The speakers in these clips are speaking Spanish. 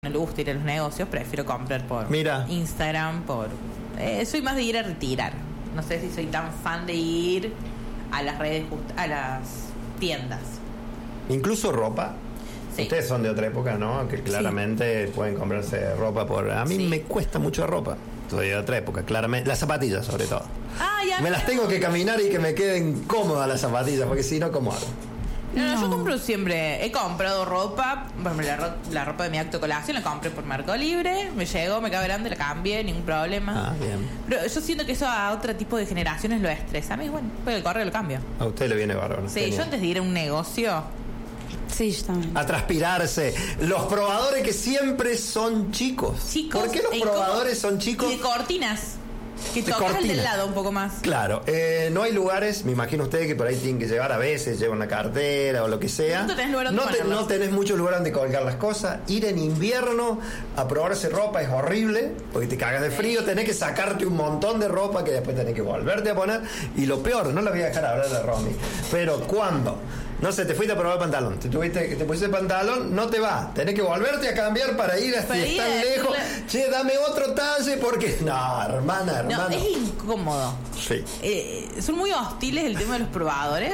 no le gusta ir a los negocios, prefiero comprar por Instagram, soy más de ir a retirar. No sé si soy tan fan de ir a las redes, a las tiendas. Incluso ropa. Sí. Ustedes son de otra época, ¿no? Que claramente pueden comprarse ropa A mí me cuesta mucho ropa. Soy de otra época, claramente. Las zapatillas, sobre todo. Me las tengo que caminar y que me queden cómodas las zapatillas, porque si no, ¿cómo hago? No, yo compro siempre. He comprado ropa. Por ejemplo, la ropa de mi acto de colación la compré por Mercado Libre. Me llegó, me quedó grande, la cambié, ningún problema. Bien. Pero yo siento que eso a otro tipo de generaciones lo estresa. A mí, bueno, pues el correo lo cambio. A usted le viene bárbaro. Sí, genial. Yo antes de ir a un negocio. Sí, yo también. A transpirarse. Los probadores que siempre son chicos. ¿Por qué los probadores son chicos? Y de cortinas. Que tocas el del lado un poco más. Claro, no hay lugares, me imagino ustedes que por ahí tienen que llevar, a veces llevan una cartera o lo que sea. No tenés muchos lugares donde colgar las cosas. Ir en invierno a probarse ropa es horrible, porque te cagas de frío, tenés que sacarte un montón de ropa que después tenés que volverte a poner. Y lo peor, no la voy a dejar hablar de Romy, pero cuando no sé, te fuiste a probar el pantalón, te pusiste el pantalón, no te va, tenés que volverte a cambiar para ir hasta tan lejos. Che, dame otro talle porque no, hermana. No, es incómodo. Sí. Son muy hostiles el tema de los probadores.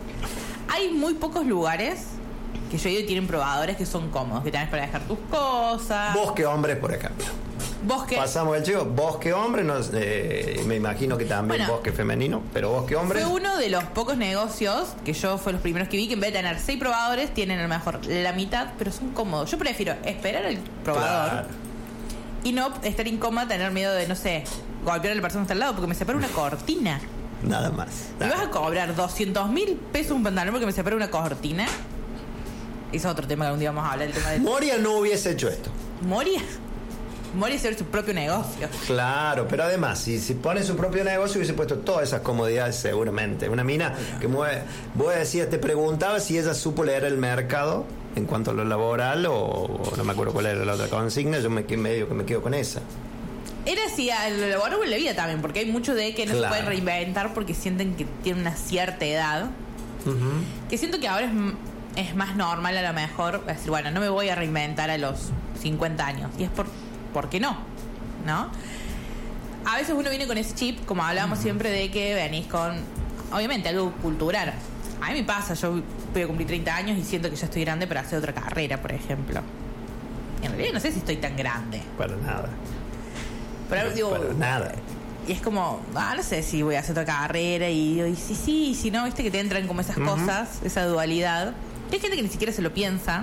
Hay muy pocos lugares que yo digo tienen probadores que son cómodos, que tenés para dejar tus cosas. Bosque Hombres, por ejemplo. Bosque. Pasamos el chico, Bosque Hombre, me imagino que también Bosque Femenino, pero Bosque Hombre. Fue uno de los pocos negocios que yo fue los primeros que vi que en vez de tener 6 probadores tienen a lo mejor la mitad, pero son cómodos. Yo prefiero esperar el probador y no estar incómoda, tener miedo de, no sé, golpear a la persona que está al lado porque me separa una cortina. Nada más. ¿Y vas a cobrar 200.000 pesos un pantalón porque me separa una cortina? Es otro tema que algún día vamos a hablar, el tema de... Moria no hubiese hecho esto. ¿Moria hacer su propio negocio? Claro, pero además, si pone su propio negocio, hubiese puesto todas esas comodidades seguramente. Una mina que mueve. Vos decías, te preguntaba si ella supo leer el mercado en cuanto a lo laboral o no me acuerdo cuál era la otra consigna. Yo me quedo con esa. Era así, lo laboral en la vida también, porque hay mucho de que no se pueden reinventar porque sienten que tienen una cierta edad. Que siento que ahora es más normal a lo mejor decir, bueno, no me voy a reinventar a los 50 años. Y es ¿por qué no? A veces uno viene con ese chip, como hablábamos siempre, de que venís con, obviamente, algo cultural. A mí me pasa, yo voy a cumplir 30 años y siento que ya estoy grande para hacer otra carrera, por ejemplo. Y en realidad no sé si estoy tan grande. Para nada. Pero digo, para nada. Y es como, no sé si voy a hacer otra carrera y si no, viste que te entran como esas cosas, esa dualidad. Y hay gente que ni siquiera se lo piensa.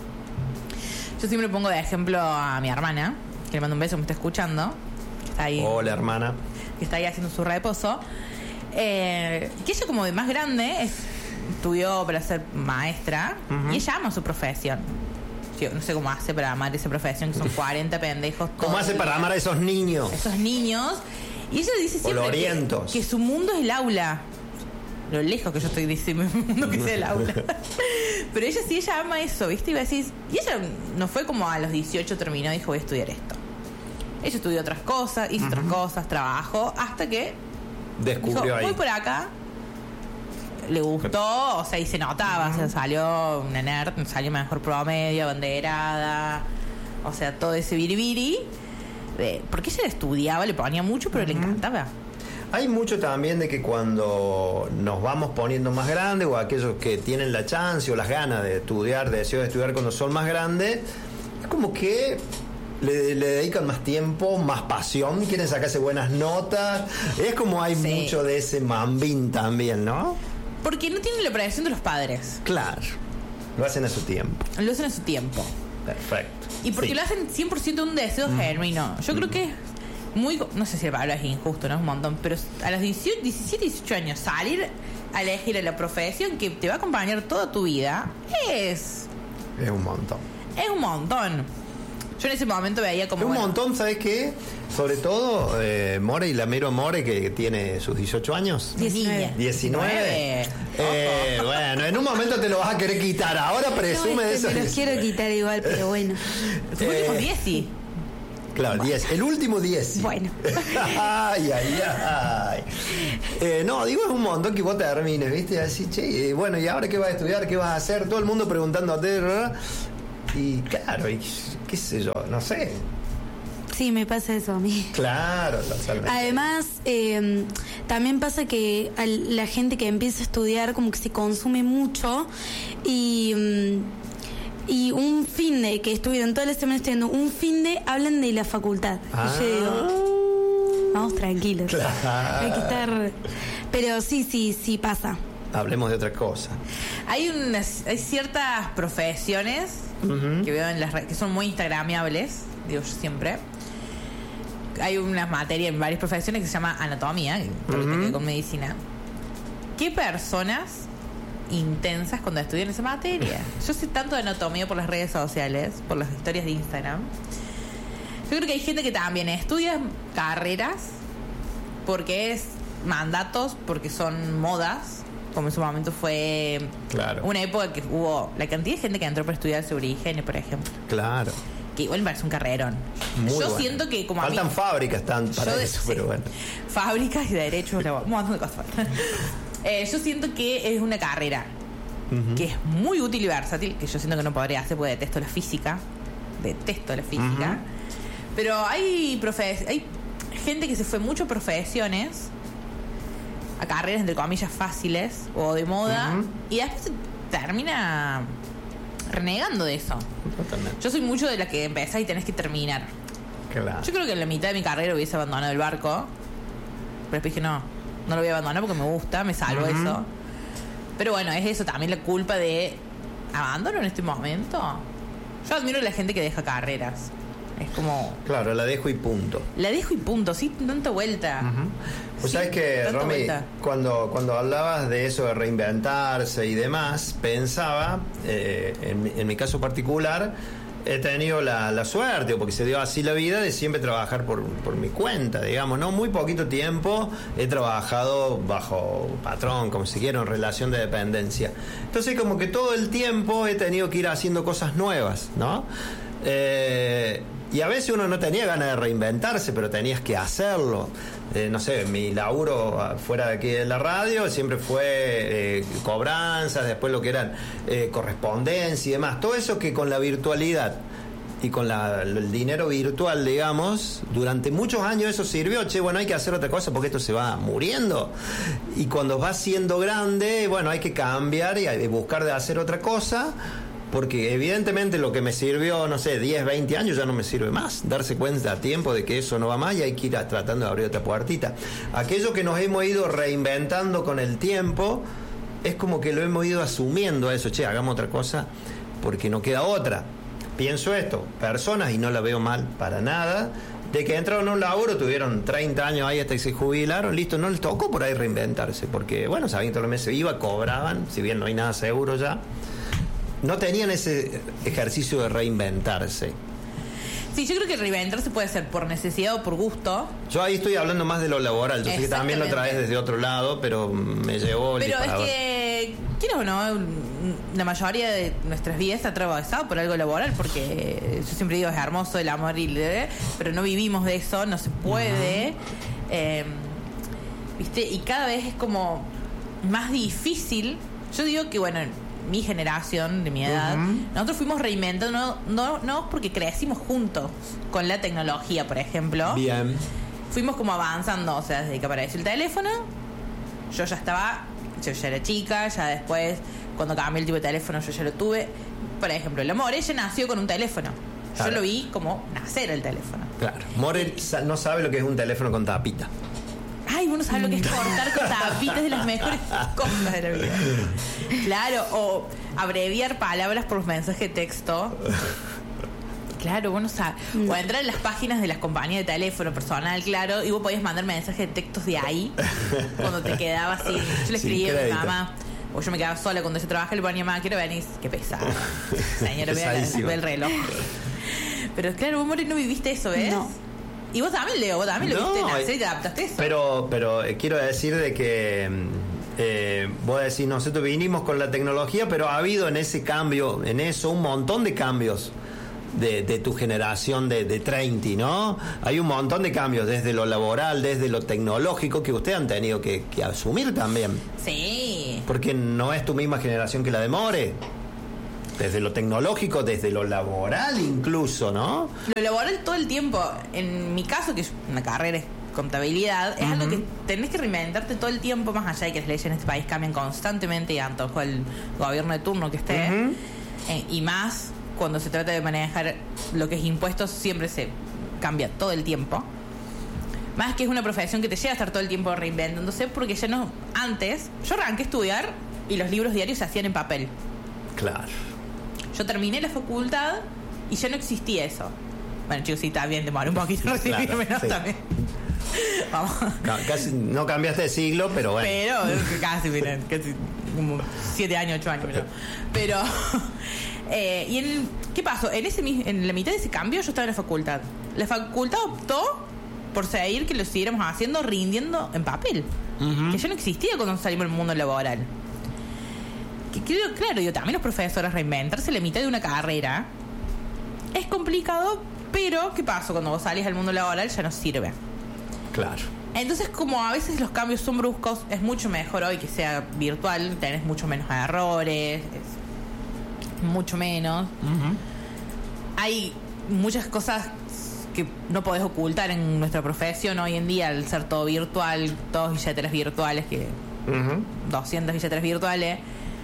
Yo siempre pongo de ejemplo a mi hermana, que le mando un beso, me está escuchando. Que está ahí. Hola, hermana. Que está ahí haciendo su reposo. Que ella, como de más grande, estudió para ser maestra y ella ama su profesión. Yo no sé cómo hace para amar esa profesión, que son 40 pendejos. ¿Cómo hace para amar a esos niños? Y ella dice siempre que su mundo es el aula. Lo lejos que yo estoy diciendo mi mundo que sea el aula. Pero ella ama eso, ¿viste? Y ella no fue como a los 18 terminó y dijo, voy a estudiar esto. Ella estudió otras cosas, hizo otras cosas, trabajó, hasta que descubrió dijo, ahí. voy por acá. Le gustó, o sea, y se notaba, o sea, salió una nerd, salió mejor promedio, abanderada, o sea, todo ese biribiri. Porque ella estudiaba, le ponía mucho, pero le encantaba. Hay mucho también de que cuando nos vamos poniendo más grandes, o aquellos que tienen la chance o las ganas de estudiar, de deseo de estudiar cuando son más grandes, es como que le dedican más tiempo, más pasión, quieren sacarse buenas notas. Es como hay mucho de ese mambín también, ¿no? Porque no tienen la presión de los padres. Claro, lo hacen a su tiempo. Perfecto. Y porque lo hacen 100% de un deseo genuino. Yo creo que muy, no sé si la palabra es injusto, no es un montón, pero a los 17, 18 años salir a elegir la profesión que te va a acompañar toda tu vida es un montón. Yo en ese momento veía como... Es un montón, ¿sabes qué? Sobre todo More y Lamero More, que tiene sus 18 años. 19. Bueno, en un momento te lo vas a querer quitar. Ahora presume de eso. Me los quiero quitar igual, pero bueno. Los últimos 10 sí. Claro, 10. El último 10. Bueno. Ay. No, digo, es un montón que vos termines, ¿viste? Así, che, bueno, ¿y ahora qué vas a estudiar? ¿Qué vas a hacer? Todo el mundo preguntándote, ¿verdad? Y claro, y qué sé yo, no sé. Sí, me pasa eso a mí. Claro, totalmente. Además, también pasa que la gente que empieza a estudiar como que se consume mucho y un fin de que estuvieron toda la semana estudiando, un fin de hablan de la facultad. Y yo digo, vamos tranquilos. Claro. Hay que estar... Pero sí pasa. Hablemos de otra cosa. Hay ciertas profesiones que veo en las redes que son muy instagramiables, digo yo siempre. Hay una materia en varias profesiones que se llama anatomía, que tiene que ver con medicina. ¿Qué personas intensas cuando estudian esa materia? Yo sé tanto de anatomía por las redes sociales, por las historias de Instagram. Yo creo que hay gente que también estudia carreras porque es mandatos, porque son modas, como en su momento fue una época que hubo la cantidad de gente que entró para estudiar sobre higiene, por ejemplo. Claro. Que igual me parece un carrerón. Yo siento que como faltan fábricas para eso, pero bueno. Fábricas y derechos, un montón de cosas. Yo siento que es una carrera que es muy útil y versátil, que yo siento que no podría hacer porque detesto la física. Pero hay gente que se fue mucho a profesiones, a carreras entre comillas fáciles o de moda, y después termina renegando de eso. Totalmente. Yo soy mucho de la que empezás y tenés que terminar. Claro. Yo creo que en la mitad de mi carrera hubiese abandonado el barco, pero después dije no lo voy a abandonar porque me gusta, me salvo eso. Pero bueno, es eso también la culpa de abandono en este momento. Yo admiro a la gente que deja carreras. Es como... Claro, la dejo y punto. Sí, tanta vuelta. Pues sabes que, Romy, cuando hablabas de eso de reinventarse y demás, pensaba, en mi caso particular, he tenido la suerte, porque se dio así la vida, de siempre trabajar por mi cuenta, digamos, ¿no? Muy poquito tiempo he trabajado bajo patrón, como si quiera, en relación de dependencia. Entonces, como que todo el tiempo he tenido que ir haciendo cosas nuevas, ¿no? Y a veces uno no tenía ganas de reinventarse, pero tenías que hacerlo. No sé, mi laburo fuera de aquí de la radio siempre fue cobranzas, después lo que eran correspondencia y demás. Todo eso que con la virtualidad y con el dinero virtual, digamos, durante muchos años eso sirvió. Bueno, hay que hacer otra cosa porque esto se va muriendo. Y cuando vas siendo grande, bueno, hay que cambiar y buscar de hacer otra cosa. Porque evidentemente lo que me sirvió, no sé, 10, 20 años ya no me sirve más. Darse cuenta a tiempo de que eso no va más y hay que ir tratando de abrir otra puertita. Aquello que nos hemos ido reinventando con el tiempo, es como que lo hemos ido asumiendo a eso. Hagamos otra cosa porque no queda otra. Pienso esto, personas, y no la veo mal para nada, de que entraron a un laburo, tuvieron 30 años ahí hasta que se jubilaron, listo, no les tocó por ahí reinventarse. Porque, bueno, sabían que todos los meses cobraban, si bien no hay nada seguro ya. No tenían ese ejercicio de reinventarse. Sí, yo creo que reinventarse puede ser por necesidad o por gusto. Yo ahí estoy hablando más de lo laboral. Yo sé que también lo traes desde otro lado, pero me llevó el disparador. Pero es que, ¿quieres o no? La mayoría de nuestras vidas está atravesado por algo laboral, porque yo siempre digo, es hermoso el amor, pero no vivimos de eso, no se puede. ¿Viste? Y cada vez es como más difícil. Yo digo que, bueno, mi generación, de mi edad, nosotros fuimos reinventando, no porque crecimos juntos con la tecnología, por ejemplo. Bien. Fuimos como avanzando, o sea, desde que apareció el teléfono, yo ya era chica, ya después, cuando cambié el tipo de teléfono, yo ya lo tuve. Por ejemplo, la More, ella nació con un teléfono. Claro. Yo lo vi como nacer el teléfono. Claro. More no sabe lo que es un teléfono con tapita. Ay, vos no sabés lo que es cortar con tapitas, de las mejores cosas de la vida. Claro, o abreviar palabras por mensaje de texto. Claro, vos no sabés. O entrar en las páginas de las compañías de teléfono personal, claro, y vos podías mandar mensajes de textos de ahí, cuando te quedaba así. Yo le escribía a mi mamá, o yo me quedaba sola cuando se trabajaba, le ponía, mamá, quiero venir. Qué pesado. Señora, ve el reloj. Pero claro, vos, More, no viviste eso, ¿ves? No. Y vos también, Leo, vos también lo viste nacer y te adaptaste a eso. Pero quiero decir de que vos decís, nosotros vinimos con la tecnología, pero ha habido en ese cambio, en eso, un montón de cambios de tu generación de 30, ¿no? Hay un montón de cambios, desde lo laboral, desde lo tecnológico, que ustedes han tenido que asumir también. Sí. Porque no es tu misma generación que la de More. Desde lo tecnológico, desde lo laboral incluso, ¿no? Lo laboral todo el tiempo. En mi caso, que es una carrera de contabilidad, es algo que tenés que reinventarte todo el tiempo, más allá de que las leyes en este país cambian constantemente y antojo el gobierno de turno que esté. Y más cuando se trata de manejar lo que es impuestos, siempre se cambia todo el tiempo. Más que es una profesión que te lleva a estar todo el tiempo reinventándose, porque ya no... Antes, yo arranqué a estudiar y los libros diarios se hacían en papel. Claro. Yo terminé la facultad y ya no existía eso. Bueno, chicos, sí, está bien, demoré un poquito en recibirme, ¿no? Sí. También. Vamos. No, casi no cambiaste de siglo, pero bueno. Pero casi, miren, casi como 7 años, 8 años. Pero y ¿qué pasó? En la mitad de ese cambio yo estaba en la facultad. La facultad optó por seguir que lo siguiéramos haciendo rindiendo en papel. Que ya no existía cuando salimos al mundo laboral. Que creo, claro, yo también los profesores reinventarse la mitad de una carrera es complicado, pero ¿qué pasó? Cuando vos salís al mundo laboral ya no sirve. Claro. Entonces, como a veces los cambios son bruscos, es mucho mejor hoy que sea virtual, tenés mucho menos errores, mucho menos. Hay muchas cosas que no podés ocultar en nuestra profesión hoy en día, al ser todo virtual, todos billeteras virtuales, 200 billeteras virtuales.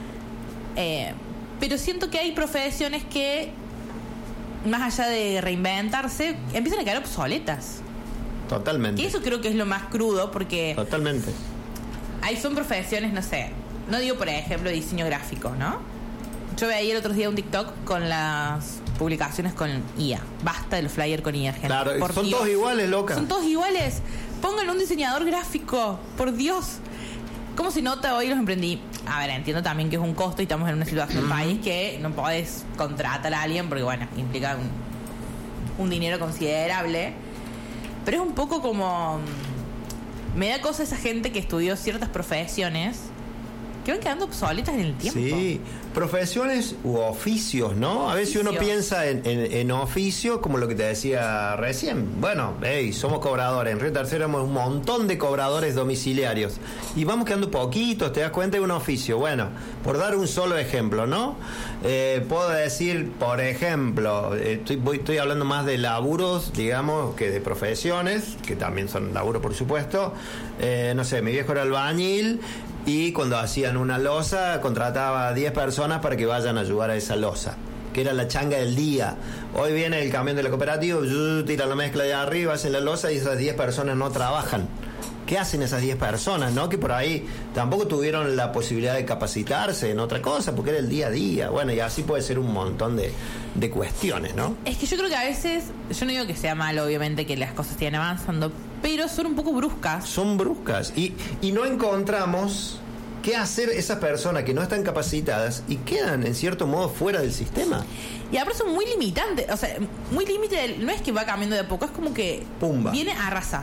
Pero siento que hay profesiones que, más allá de reinventarse, empiezan a quedar obsoletas. Totalmente. Y eso creo que es lo más crudo, porque... Totalmente. Son profesiones, no sé, no digo por ejemplo diseño gráfico, ¿no? Yo veía el otro día un TikTok con las publicaciones con IA. Basta de los flyers con IA, gente. Claro, son todos iguales, loca. Son todos iguales. Pónganle un diseñador gráfico, por Dios. ¿Cómo se nota hoy los emprendí? A ver, entiendo también que es un costo y estamos en una situación del país que no podés contratar a alguien porque, bueno, implica un dinero considerable. Pero es un poco como... Me da cosa esa gente que estudió ciertas profesiones que van quedando obsoletas en el tiempo. Sí, profesiones u oficios, ¿no? A veces uno piensa en oficio, como lo que te decía recién. Bueno, somos cobradores. En Río Tercero tenemos un montón de cobradores domiciliarios. Y vamos quedando poquitos, te das cuenta de un oficio. Bueno, por dar un solo ejemplo, ¿no? Puedo decir, por ejemplo, estoy hablando más de laburos, digamos, que de profesiones, que también son laburos, por supuesto. No sé, mi viejo era albañil. Y cuando hacían una losa, contrataba a 10 personas para que vayan a ayudar a esa losa, que era la changa del día. Hoy viene el camión de la cooperativa, tira la mezcla de arriba, hacen la losa y esas 10 personas no trabajan. ¿Qué hacen esas 10 personas, no? Que por ahí tampoco tuvieron la posibilidad de capacitarse en otra cosa, porque era el día a día. Bueno, y así puede ser un montón de cuestiones, ¿no? Es que yo creo que a veces, yo no digo que sea malo, obviamente, que las cosas estén avanzando, pero son un poco bruscas. Son bruscas. Y no encontramos qué hacer esas personas que no están capacitadas y quedan, en cierto modo, fuera del sistema. Y ahora son muy limitantes. O sea, muy límite, no es que va cambiando de a poco, es como que Pumba. Viene a arrasar.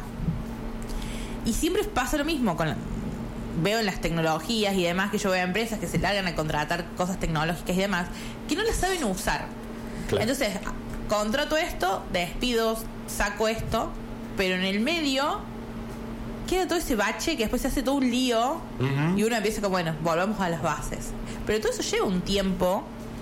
Y siempre pasa lo mismo veo en las tecnologías y demás, que yo veo empresas que se largan a contratar cosas tecnológicas y demás, que no las saben usar. Claro. Entonces, contrato esto, despido, saco esto, pero en el medio queda todo ese bache que después se hace todo un lío y uno empieza como, bueno, volvamos a las bases. Pero todo eso lleva un tiempo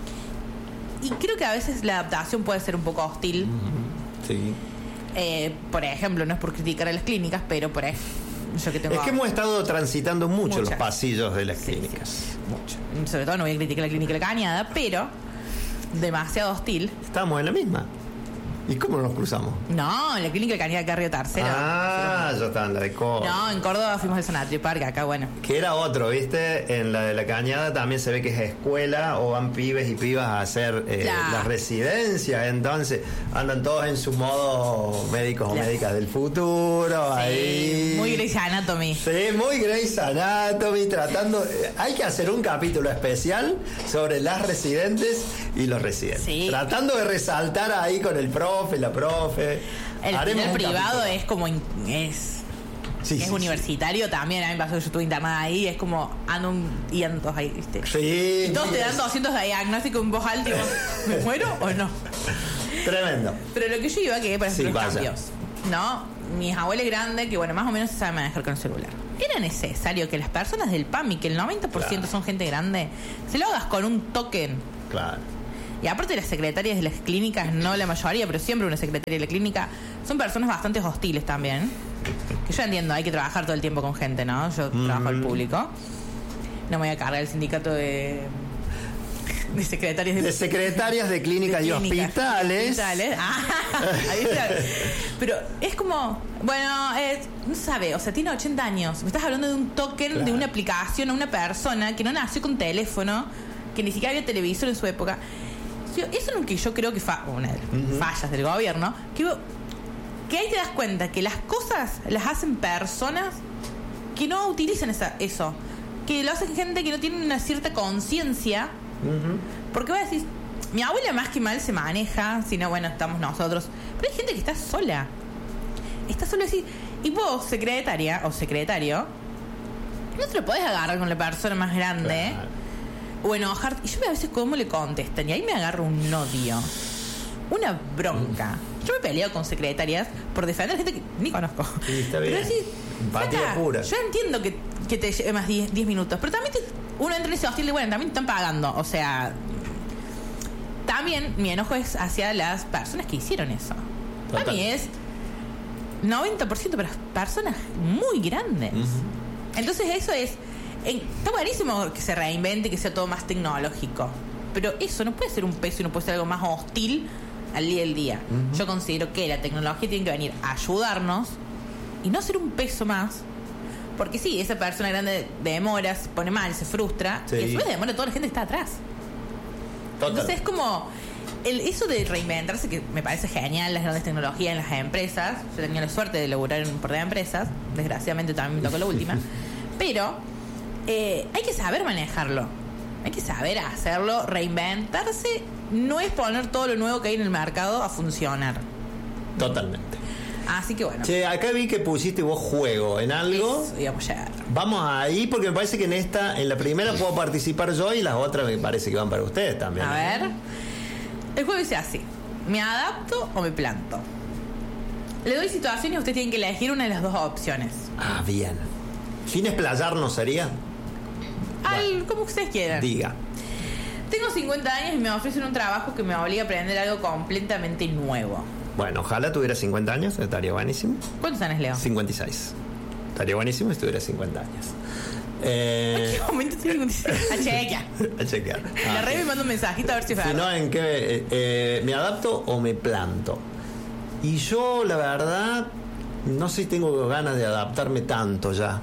y creo que a veces la adaptación puede ser un poco hostil. Sí. Por ejemplo, no es por criticar a las clínicas, pero por ejemplo, yo que tengo... Es que hemos estado transitando mucho los pasillos de las clínicas. Sí, mucho. Sobre todo no voy a criticar la clínica de La Cañada, pero demasiado hostil. Estamos en la misma. ¿Y cómo nos cruzamos? No, en la clínica de Cañada acá Río Tercero. Yo estaba en la de Córdoba. No, en Córdoba fuimos al Sonatrio Park, acá bueno. Que era otro, ¿viste? En la de La Cañada también se ve que es escuela o van pibes y pibas a hacer las residencias. Entonces andan todos en su modo médicos o médicas del futuro. Sí, ahí. Muy Grey's Anatomy. Sí, muy Grey's Anatomy. Tratando... hay que hacer un capítulo especial sobre las residentes y los residentes. Sí. Tratando de resaltar ahí con el la profe. El privado es como es universitario también. A mí me pasó que yo estuve internada ahí. Es como andan todos ahí, ¿viste? Sí. Y todos te dan 200 diagnósticos en voz alta y vos, ¿me muero o no? Tremendo. Pero lo que yo iba que para hacer los cambios, ¿no? Mis abuelos grandes, que bueno, más o menos se saben manejar con el celular. Era necesario que las personas del PAMI, que el 90% son gente grande, se lo hagas con un token Claro. Y aparte las secretarias de las clínicas, no la mayoría, pero siempre una secretaria de la clínica, son personas bastante hostiles también. Que yo entiendo, hay que trabajar todo el tiempo con gente, ¿no? Yo trabajo al público. No me voy a cargar el sindicato de secretarias de clínicas y hospitales. Ahí está. Pero es como, bueno, no sabe, o sea, tiene 80 años. Me estás hablando de un token, de una aplicación a una persona que no nació con teléfono, que ni siquiera había televisor en su época. Eso es lo que yo creo que una de las fallas del gobierno, que ahí te das cuenta que las cosas las hacen personas que no utilizan eso, que lo hacen gente que no tiene una cierta conciencia. Porque voy a decir, mi abuela más que mal se maneja, si no, bueno, estamos nosotros. Pero hay gente que está sola. Está sola así. Y vos, secretaria o secretario, no te lo podés agarrar con la persona más grande. Claro. O enojar. Y yo a veces cómo le contestan. Y ahí me agarro un odio. Una bronca. Yo me peleo con secretarias por defender a gente que ni conozco. Sí, está bien. Pero así, empatía pura. Yo entiendo que te lleve más 10 minutos. Pero también uno entra en ese hostil de, bueno, también te están pagando. O sea, también mi enojo es hacia las personas que hicieron eso. Total. Para mí es 90% para personas muy grandes. Entonces eso es... Está buenísimo que se reinvente, que sea todo más tecnológico. Pero eso no puede ser un peso y no puede ser algo más hostil al día del día. Yo considero que la tecnología tiene que venir a ayudarnos y no ser un peso más. Porque sí, esa persona grande demora, se pone mal, se frustra. Sí. Y a su vez demora toda la gente que está atrás. Total. Entonces es como... eso de reinventarse, que me parece genial, las grandes tecnologías en las empresas. Yo tenía la suerte de laburar en un par de empresas. Desgraciadamente también me tocó la última. Pero hay que saber manejarlo. Hay que saber hacerlo. Reinventarse no es poner todo lo nuevo que hay en el mercado a funcionar. Totalmente. Así que bueno. Che, acá vi que pusiste vos juego en algo. Eso, voy a apoyar. Vamos ahí porque me parece que en la primera puedo participar yo y las otras me parece que van para ustedes también. A ver. El juego dice así: ¿me adapto o me planto? Le doy situaciones y ustedes tienen que elegir una de las dos opciones. Ah, bien. ¿Sin explayarnos sería? Como ustedes quieran. Diga. Tengo 50 años y me ofrecen un trabajo que me obliga a aprender algo completamente nuevo. Bueno, ojalá tuviera 50 años, estaría buenísimo. ¿Cuántos años, Leo? 56. Estaría buenísimo si tuviera 50 años. ¿En qué momento tiene 56? A chequear. La red me manda un mensajito a ver si es verdad. Si no, ¿en qué? ¿Me adapto o me planto? Y yo, la verdad, no sé si tengo ganas de adaptarme tanto ya.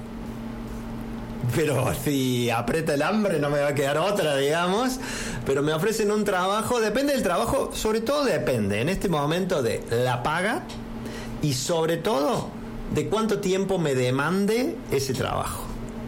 Pero si aprieta el hambre no me va a quedar otra, digamos. Pero me ofrecen un trabajo, depende del trabajo, sobre todo depende en este momento de la paga y sobre todo de cuánto tiempo me demande ese trabajo.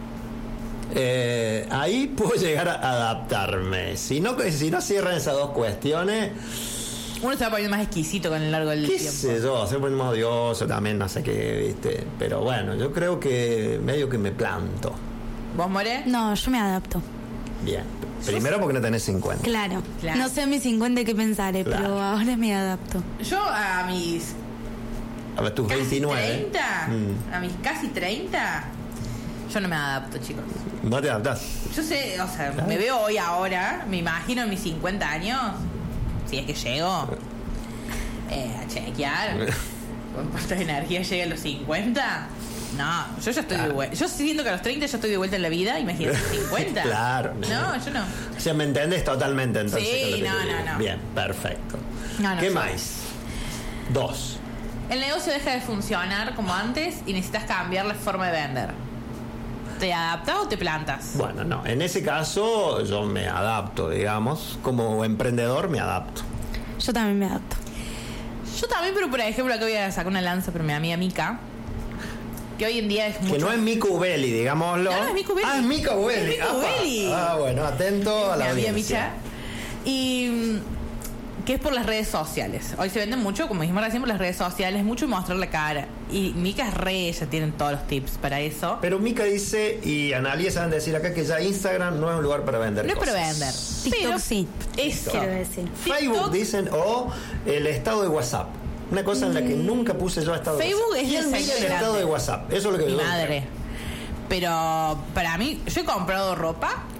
Ahí puedo llegar a adaptarme. Si no cierran esas dos cuestiones, uno se va poniendo más exquisito con el largo del tiempo. ¿Qué sé yo? Se pone más odioso también, no sé qué, ¿viste? Pero bueno, yo creo que medio que me planto. ¿Vos, More? No, yo me adapto. Bien. Primero porque no tenés 50. Claro. No sé a mis 50 qué pensaré, claro. Pero ahora me adapto. Yo a mis... A tus 29. 30, a mis casi 30, yo no me adapto, chicos. ¿No te adaptás? Yo sé, o sea, me veo hoy ahora, me imagino en mis 50 años, si es que llego, a chequear, con cuántas energías llega a los 50... No, yo ya estoy de vuelta. Yo siento que a los 30 ya estoy de vuelta en la vida. Imagínate 50. Claro. No, yo no. O sea, ¿me entendés totalmente entonces? Sí, no. Bien, perfecto. No, ¿Qué más? 2. El negocio deja de funcionar como antes y necesitas cambiar la forma de vender. ¿Te adaptas o te plantas? Bueno, no. En ese caso yo me adapto, digamos. Como emprendedor me adapto. Yo también me adapto. Yo también, pero por ejemplo acá voy a sacar una lanza, pero mi amiga Mica, que hoy en día es mucho... Que no es Mica Ubelli, digámoslo. No, es Mica Ubelli. Ah, es Mica Ubelli. Bueno, atento a la audiencia. Y que es por las redes sociales. Hoy se venden mucho, como dijimos recién, por las redes sociales, mucho mostrar la cara. Y Mica es re, ya tienen todos los tips para eso. Pero Mica dice, y Analia saben decir acá, que ya Instagram no es un lugar para vender cosas. No es para vender. TikTok pero sí. Eso. Quiero decir. Facebook TikTok, dicen, o el estado de WhatsApp. Una cosa en la que nunca puse yo estado de Facebook WhatsApp. Facebook es el estado de WhatsApp. Eso es lo que mi madre. Pero para mí, yo he comprado ropa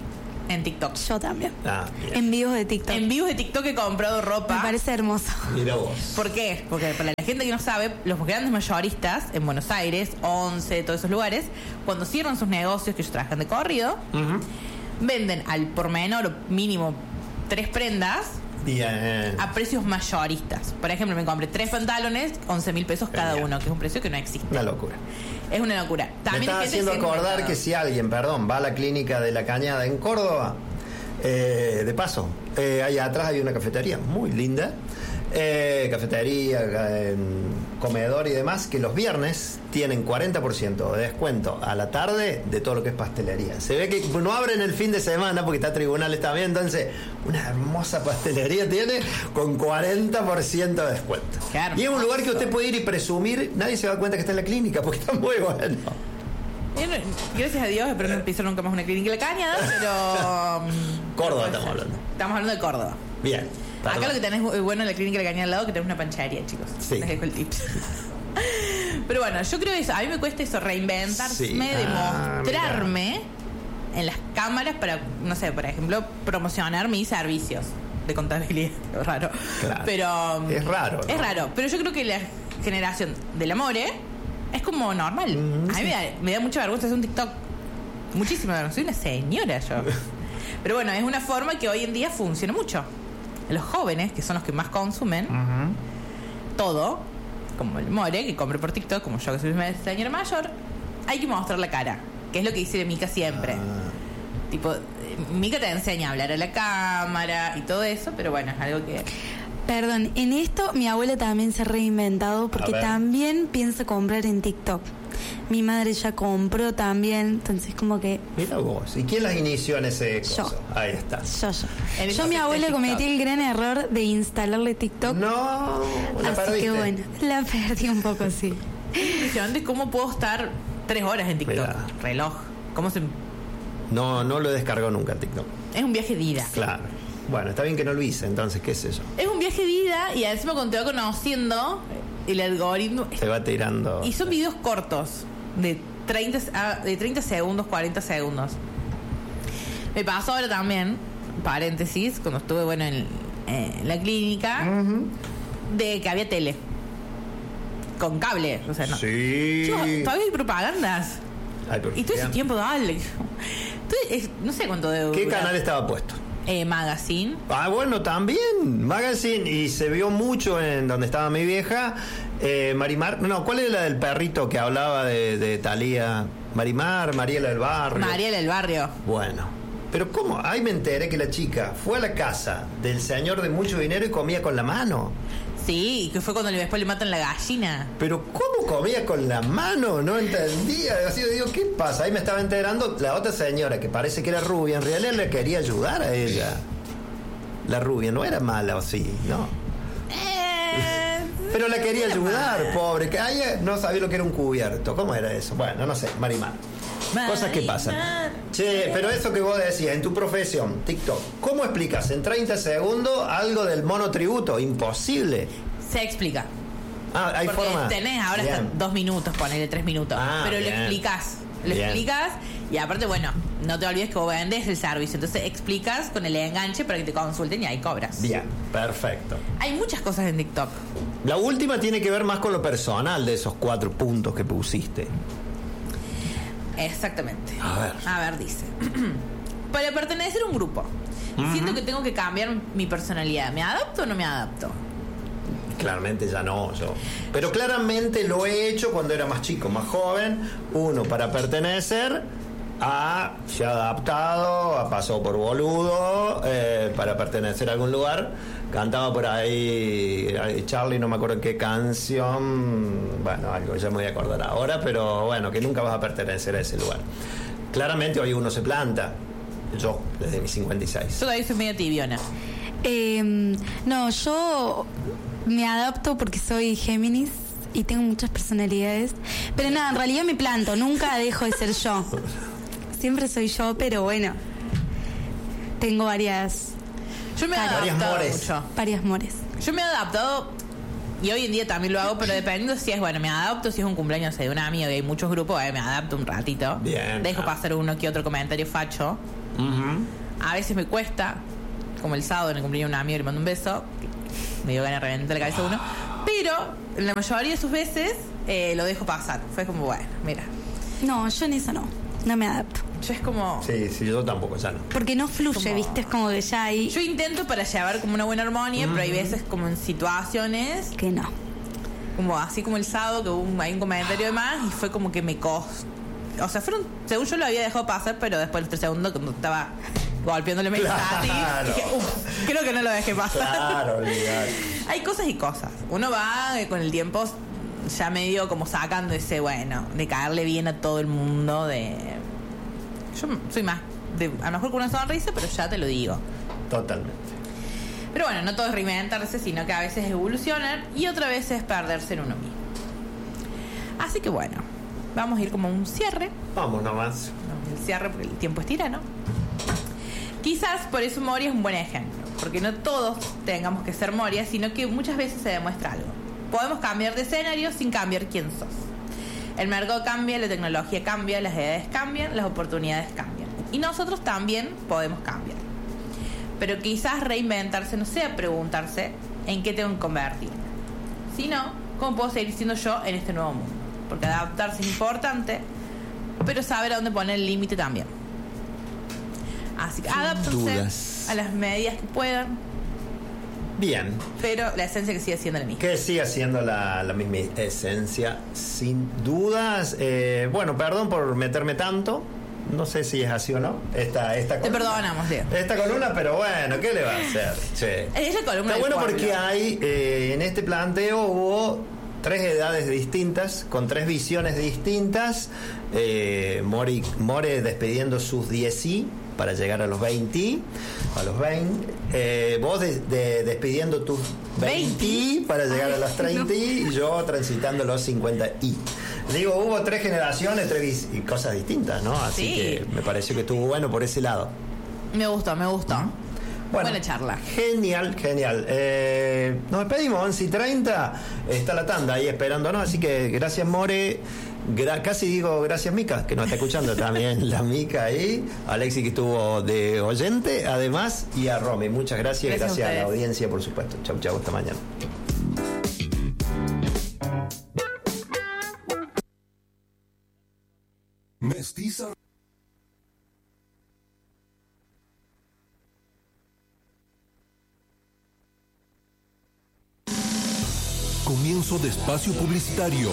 en TikTok. Yo también. En vivos de TikTok. En vivos de TikTok he comprado ropa. Me parece hermoso. Mira vos. ¿Por qué? Porque para la gente que no sabe, los grandes mayoristas en Buenos Aires, 11, todos esos lugares, cuando cierran sus negocios, que ellos trabajan de corrido, venden al por menor o mínimo 3 prendas. Bien. A precios mayoristas. Por ejemplo, me compré 3 pantalones, 11.000 pesos cada uno, que es un precio que no existe. Una locura. Es una locura. También me está haciendo acordar que si alguien, va a la clínica de La Cañada en Córdoba, de paso, allá atrás hay una cafetería muy linda, cafetería, comedor y demás, que los viernes tienen 40% de descuento a la tarde de todo lo que es pastelería. Se ve que no abren el fin de semana porque está tribunales también, entonces una hermosa pastelería tiene con 40% de descuento. Y es un lugar que usted puede ir y presumir, nadie se da cuenta que está en la clínica porque está muy bueno. Gracias a Dios, pero no empiezo nunca más una clínica en La Cañada, pero... Córdoba estamos hablando. Estamos hablando de Córdoba. Bien. Acá lo que tenés bueno en la clínica de La Cañada al lado es que tenés una panchadería, chicos. Sí. Les dejo el tips. Pero bueno, yo creo eso. A mí me cuesta eso, reinventarme, demostrarme en las cámaras para, no sé, por ejemplo, promocionar mis servicios de contabilidad. Es raro. Claro. Pero es raro, ¿no? Es raro. Pero yo creo que la generación del Amore es como normal. A mí me da mucha vergüenza hacer un TikTok. Muchísima vergüenza. Soy una señora yo. Pero bueno, es una forma que hoy en día funciona mucho. Los jóvenes, que son los que más consumen todo, como el More, que compre por TikTok, como yo que soy una señora mayor, hay que mostrar la cara, que es lo que dice Mica siempre. Tipo, Mica te enseña a hablar a la cámara y todo eso, pero bueno, es algo que... Perdón, en esto mi abuela también se ha reinventado porque también piensa comprar en TikTok. Mi madre ya compró también, entonces como que... Mira vos, ¿y quién las inició en ese coso? Ahí está. Yo a mi abuela cometí el gran error de instalarle TikTok. No, la así perdiste. Que bueno, la perdí un poco, sí. Es impresionante cómo puedo estar 3 horas en TikTok. Mirá. Reloj. ¿Cómo se...? No lo he descargado nunca en TikTok. Es un viaje de ida. Claro. Bueno, está bien que no lo hice, entonces, ¿qué es eso? Es un viaje de ida y encima cuando te va conociendo, el algoritmo... Se va tirando... Y son videos cortos, de 30 segundos, 40 segundos. Me pasó ahora también, paréntesis, cuando estuve, en la clínica, de que había tele. Con cable, o sea, no. Sí. Chicos, todavía hay propagandas. Y todo ese tiempo, dale. Entonces, no sé cuánto debo ¿Qué durar. canal estaba puesto? Magazine. Bueno, también Magazine. Y se vio mucho en donde estaba mi vieja. Marimar. No, ¿cuál era la del perrito que hablaba de Thalía? Marimar, Mariela del Barrio. Mariela del Barrio. Bueno. Pero ¿cómo? Ahí me enteré que la chica fue a la casa del señor de mucho dinero y comía con la mano. Sí, que fue cuando después le matan la gallina. Pero ¿cómo comía con la mano? No entendía. Así digo, ¿qué pasa? Ahí me estaba enterando la otra señora que parece que era rubia. En realidad le quería ayudar a ella. La rubia no era mala, ¿o sí? No. Pero la quería ayudar, pobre. Que ella no sabía lo que era un cubierto. ¿Cómo era eso? Bueno, no sé, Marimar. Cosas que pasan. Che, pero eso que vos decías, en tu profesión, TikTok, ¿cómo explicas en 30 segundos algo del monotributo? Imposible. Se explica. Hay porque forma. Tenés ahora hasta 2 minutos, ponele 3 minutos. Pero bien. lo explicás. Lo explicas y aparte, no te olvides que vos vendés el servicio. Entonces explicas con el enganche para que te consulten y ahí cobras. Bien, perfecto. Hay muchas cosas en TikTok. La última tiene que ver más con lo personal de esos 4 puntos que pusiste. Exactamente. A ver, dice. Para pertenecer a un grupo, siento que tengo que cambiar mi personalidad. ¿Me adapto o no me adapto? Claramente ya no, yo. Pero claramente lo he hecho cuando era más chico, más joven. Uno, para pertenecer, se ha adaptado, pasó por boludo, para pertenecer a algún lugar. Cantaba por ahí Charlie, no me acuerdo en qué canción. Bueno, algo ya me voy a acordar ahora, pero bueno, que nunca vas a pertenecer a ese lugar. Claramente hoy uno se planta. Yo, desde mis 56. Yo todavía soy medio tibiona. No, yo me adapto porque soy Géminis y tengo muchas personalidades. Pero nada, en realidad me planto, nunca dejo de ser yo. Siempre soy yo, pero bueno, tengo varias... Yo me he adaptado mucho. Varias mores. Yo me he adaptado y hoy en día también lo hago, pero dependiendo si es, me adapto, si es un cumpleaños de un amigo y hay muchos grupos, me adapto un ratito. Bien. Dejo pasar uno que otro comentario facho. A veces me cuesta, como el sábado en el cumpleaños de un amigo, le mando un beso, me dio ganas de reventar la cabeza a uno, pero en la mayoría de sus veces lo dejo pasar. Fue como, bueno, mira. No, yo en eso no me adapto. Yo es como... Sí, yo tampoco, ya no. Porque no fluye, como... ¿viste? Es como que ya hay... Yo intento para llevar como una buena armonía, pero hay veces como en situaciones... Que no. Como así como el sábado que hay un comentario de más y fue como que me costó. O sea, según yo lo había dejado pasar, pero después los 3 segundos cuando estaba golpeándole mensaje, dije, creo que no lo dejé pasar. Claro, olvidar. Hay cosas y cosas. Uno va con el tiempo ya medio como sacando ese, bueno, de caerle bien a todo el mundo, yo soy más a lo mejor con una sonrisa, pero ya te lo digo. Totalmente. Pero bueno, no todo es reinventarse, sino que a veces es evolucionar y otra vez es perderse en uno mismo. Así que bueno, vamos a ir como a un cierre. Vamos nomás. El cierre porque el tiempo es tirano. Quizás por eso Moria es un buen ejemplo, porque no todos tengamos que ser Moria, sino que muchas veces se demuestra algo. Podemos cambiar de escenario sin cambiar quién sos. El mercado cambia, la tecnología cambia, las edades cambian, las oportunidades cambian. Y nosotros también podemos cambiar. Pero quizás reinventarse no sea preguntarse en qué tengo que convertirme, sino cómo puedo seguir siendo yo en este nuevo mundo. Porque adaptarse es importante, pero saber a dónde poner el límite también. Así que adáptense a las medidas que puedan. Bien. Pero la esencia que sigue siendo la misma. Que siga siendo la misma esencia, sin dudas. Bueno, perdón por meterme tanto. No sé si es así o no. Esta columna. Te perdonamos, Diego. Esta columna, pero bueno, ¿qué le va a hacer? Sí. Es la columna. Está bueno porque hay, en este planteo hubo 3 edades distintas, con 3 visiones distintas. More despidiendo sus 10 para llegar a los 20. Vos despidiendo tus 20 para llegar a los 30 y yo transitando los 50 y. Digo, hubo 3 generaciones, 3 cosas distintas, ¿no? Así que me pareció que estuvo bueno por ese lado. Me gustó. Bueno, buena charla. Genial. Nos despedimos, 11:30. Está la tanda ahí esperándonos, así que gracias, More. Casi digo gracias, Mica, que nos está escuchando también la Mica ahí. Alexi, que estuvo de oyente, además, y a Romy. Muchas gracias. Gracias a la audiencia, por supuesto. Chau, hasta mañana. Mestiza. Comienzo de espacio publicitario.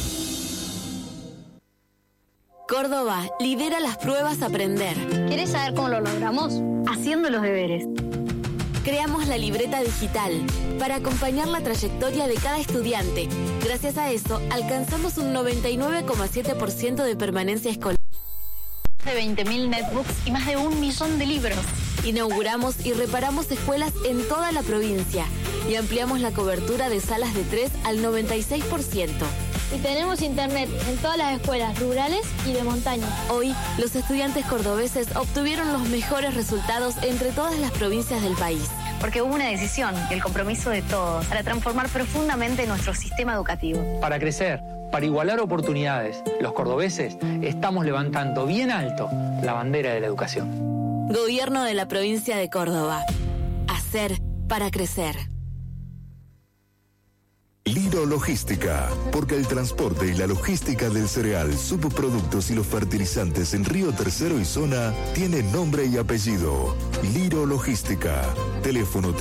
Córdoba lidera las pruebas Aprender. ¿Querés saber cómo lo logramos? Haciendo los deberes. Creamos la libreta digital para acompañar la trayectoria de cada estudiante. Gracias a eso, alcanzamos un 99,7% de permanencia escolar. De 20.000 netbooks y más de 1 millón de libros. Inauguramos y reparamos escuelas en toda la provincia y ampliamos la cobertura de salas de 3 al 96%. Y tenemos internet en todas las escuelas rurales y de montaña. Hoy, los estudiantes cordobeses obtuvieron los mejores resultados entre todas las provincias del país. Porque hubo una decisión y el compromiso de todos para transformar profundamente nuestro sistema educativo. Para crecer, para igualar oportunidades, los cordobeses estamos levantando bien alto la bandera de la educación. Gobierno de la provincia de Córdoba. Hacer para crecer. Liro Logística, porque el transporte y la logística del cereal, subproductos y los fertilizantes en Río Tercero y zona tiene nombre y apellido. Liro Logística. Teléfono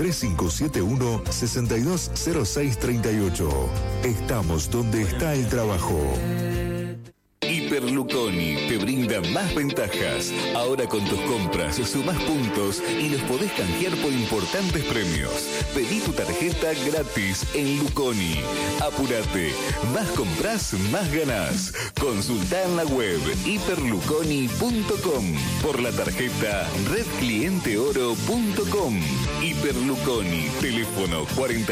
3571-620638. Estamos donde está el trabajo. Hiperluconi te brinda más ventajas. Ahora con tus compras sumás puntos y los podés canjear por importantes premios. Pedí tu tarjeta gratis en Luconi. Apúrate, más compras, más ganás. Consultá en la web hiperluconi.com por la tarjeta redclienteoro.com. Hiperluconi, teléfono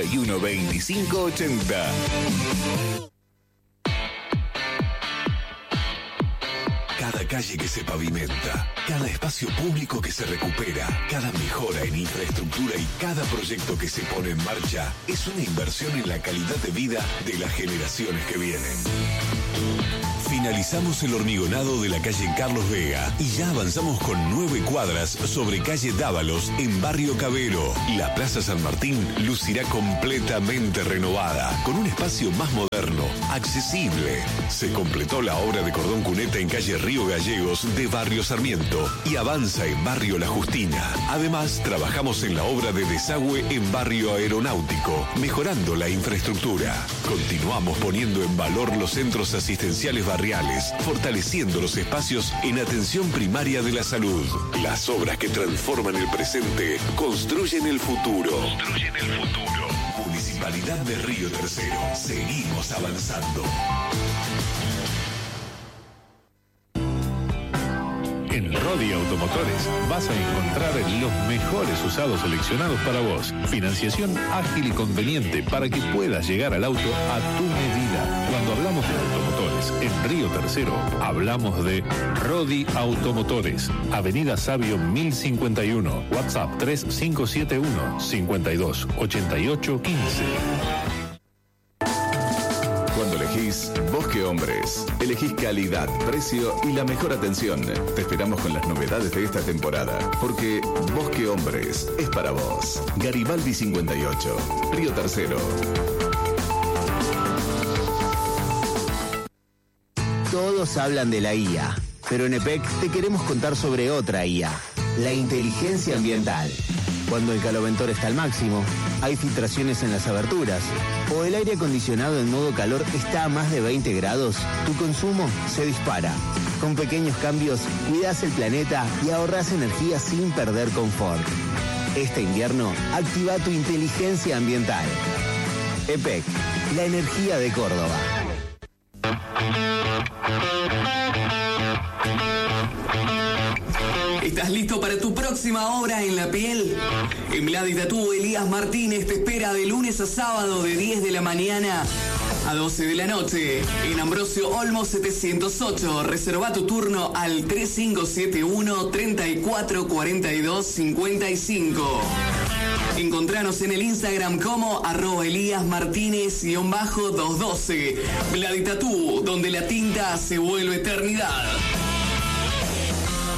412580. Cada calle que se pavimenta, cada espacio público que se recupera, cada mejora en infraestructura y cada proyecto que se pone en marcha es una inversión en la calidad de vida de las generaciones que vienen. Finalizamos el hormigonado de la calle Carlos Vega y ya avanzamos con 9 cuadras sobre calle Dávalos en Barrio Cabero. La Plaza San Martín lucirá completamente renovada, con un espacio más moderno, accesible. Se completó la obra de cordón cuneta en calle Río Gallegos de Barrio Sarmiento y avanza en Barrio La Justina. Además, trabajamos en la obra de desagüe en Barrio Aeronáutico, mejorando la infraestructura. Continuamos poniendo en valor los centros asistenciales barriales, fortaleciendo los espacios en atención primaria de la salud. Las obras que transforman el presente construyen el futuro. Municipalidad de Río Tercero. Seguimos avanzando. En Rodi Automotores vas a encontrar los mejores usados seleccionados para vos. Financiación ágil y conveniente para que puedas llegar al auto a tu medida. Cuando hablamos de automotores en Río Tercero, hablamos de Rodi Automotores. Avenida Sabio 1051. WhatsApp 3571 52 88 15. Cuando elegís Bosque Hombres, elegís calidad, precio y la mejor atención. Te esperamos con las novedades de esta temporada, porque Bosque Hombres es para vos. Garibaldi 58, Río Tercero. Todos hablan de la IA, pero en EPEC te queremos contar sobre otra IA, la inteligencia ambiental. Cuando el caloventor está al máximo, hay filtraciones en las aberturas, o el aire acondicionado en modo calor está a más de 20 grados, tu consumo se dispara. Con pequeños cambios, cuidás el planeta y ahorrás energía sin perder confort. Este invierno, activa tu inteligencia ambiental. EPEC, la energía de Córdoba. ¿Estás listo para tu próxima obra en la piel? En Vladi Tatú, Elías Martínez te espera de lunes a sábado de 10 de la mañana a 12 de la noche en Ambrosio Olmo 708. Reserva tu turno al 3571 34 42 55. Encontranos en el Instagram como @ElíasMartínez_212. Vladi Tatú, donde la tinta se vuelve eternidad.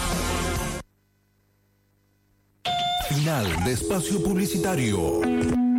Final de espacio publicitario.